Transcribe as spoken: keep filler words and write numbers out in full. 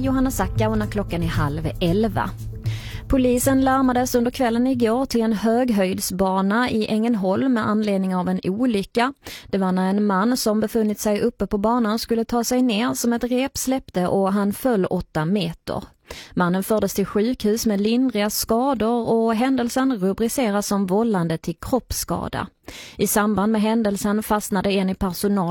Johanna Sacka och när klockan är halv elva. Polisen larmades under kvällen igår till en höghöjdsbana i Ängelholm med anledning av en olycka. Det var när en man som befunnit sig uppe på banan skulle ta sig ner som ett rep släppte och han föll åtta meter. Mannen fördes till sjukhus med lindriga skador och händelsen rubriceras som vållande till kroppsskada. I samband med händelsen fastnade en i personal